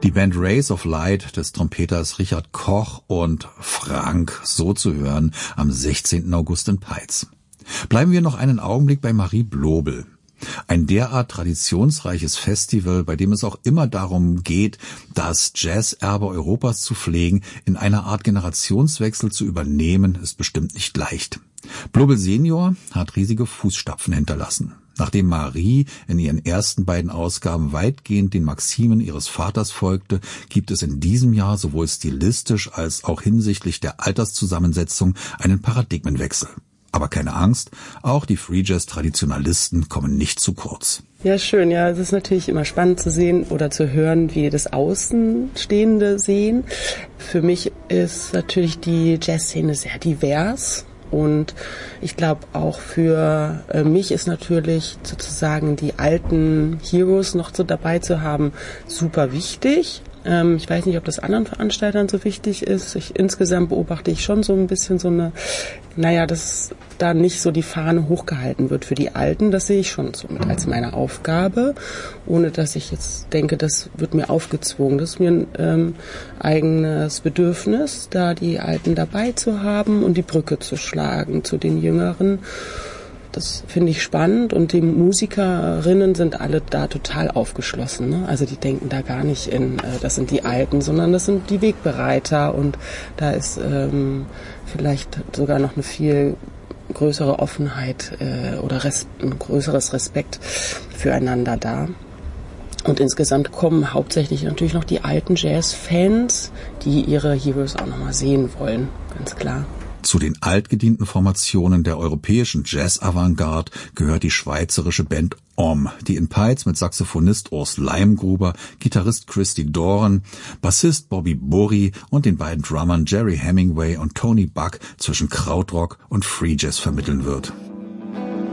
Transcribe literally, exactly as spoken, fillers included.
Die Band Rays of Light des Trompeters Richard Koch und Frank so zu hören am sechzehnten August in Peitz. Bleiben wir noch einen Augenblick bei Marie Blobel. Ein derart traditionsreiches Festival, bei dem es auch immer darum geht, das Jazzerbe Europas zu pflegen, in einer Art Generationswechsel zu übernehmen, ist bestimmt nicht leicht. Blobel Senior hat riesige Fußstapfen hinterlassen. Nachdem Marie in ihren ersten beiden Ausgaben weitgehend den Maximen ihres Vaters folgte, gibt es in diesem Jahr sowohl stilistisch als auch hinsichtlich der Alterszusammensetzung einen Paradigmenwechsel. Aber keine Angst, auch die Free Jazz Traditionalisten kommen nicht zu kurz. Ja, schön. Ja, es ist natürlich immer spannend zu sehen oder zu hören, wie das Außenstehende sehen. Für mich ist natürlich die Jazzszene sehr divers. Und ich glaube, auch für äh, mich ist natürlich sozusagen die alten Heroes noch so dabei zu haben super wichtig. Ähm, ich weiß nicht, ob das anderen Veranstaltern so wichtig ist. Ich, insgesamt beobachte ich schon so ein bisschen so eine, naja, dass da nicht so die Fahne hochgehalten wird für die Alten. Das sehe ich schon so mit als meine Aufgabe, ohne dass ich jetzt denke, das wird mir aufgezwungen. Das ist mir ein ähm, eigenes Bedürfnis, da die Alten dabei zu haben und die Brücke zu schlagen zu den Jüngeren. Das finde ich spannend und die Musikerinnen sind alle da total aufgeschlossen. Ne? Also die denken da gar nicht in, äh, das sind die Alten, sondern das sind die Wegbereiter und da ist ähm, vielleicht sogar noch eine viel größere Offenheit äh, oder res- ein größeres Respekt füreinander da. Und insgesamt kommen hauptsächlich natürlich noch die alten Jazz-Fans, die ihre Heroes auch nochmal sehen wollen, ganz klar. Zu den altgedienten Formationen der europäischen Jazz-Avantgarde gehört die schweizerische Band Om, die in Peitz mit Saxophonist Urs Leimgruber, Gitarrist Christy Doran, Bassist Bobby Burri und den beiden Drummern Jerry Hemingway und Tony Buck zwischen Krautrock und Free Jazz vermitteln wird.